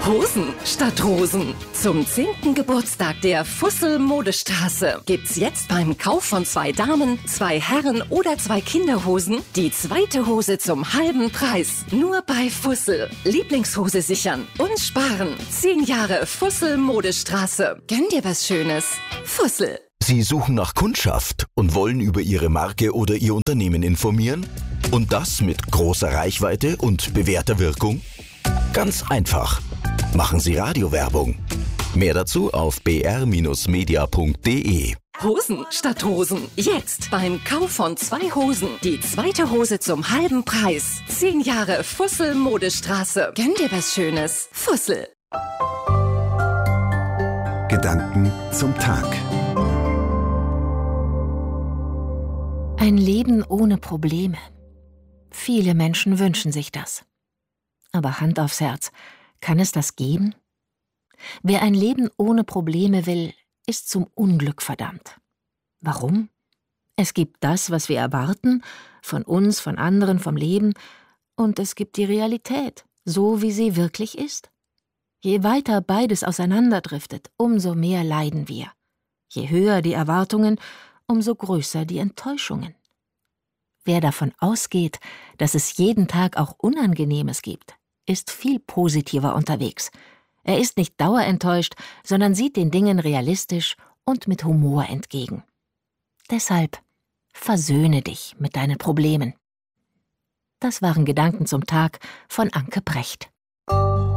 Hosen statt Rosen. Zum 10. Geburtstag der Fussel Modestraße gibt's jetzt beim Kauf von 2 Damen, 2 Herren oder 2 Kinderhosen die zweite Hose zum halben Preis. Nur bei Fussel. Lieblingshose sichern und sparen. 10 Jahre Fussel Modestraße. Gönn dir was Schönes. Fussel. Sie suchen nach Kundschaft und wollen über Ihre Marke oder Ihr Unternehmen informieren? Und das mit großer Reichweite und bewährter Wirkung? Ganz einfach. Machen Sie Radiowerbung. Mehr dazu auf br-media.de. Hosen statt Rosen. Jetzt beim Kauf von 2 Hosen die zweite Hose zum halben Preis. 10 Jahre Fussel Modestraße. Gönn dir was Schönes. Fussel. Gedanken zum Tag. Ein Leben ohne Probleme. Viele Menschen wünschen sich das. Aber Hand aufs Herz, kann es das geben? Wer ein Leben ohne Probleme will, ist zum Unglück verdammt. Warum? Es gibt das, was wir erwarten, von uns, von anderen, vom Leben, und es gibt die Realität, so wie sie wirklich ist. Je weiter beides auseinanderdriftet, umso mehr leiden wir. Je höher die Erwartungen, umso größer die Enttäuschungen. Wer davon ausgeht, dass es jeden Tag auch Unangenehmes gibt, ist viel positiver unterwegs. Er ist nicht dauerenttäuscht, sondern sieht den Dingen realistisch und mit Humor entgegen. Deshalb versöhne dich mit deinen Problemen. Das waren Gedanken zum Tag von Anke Precht.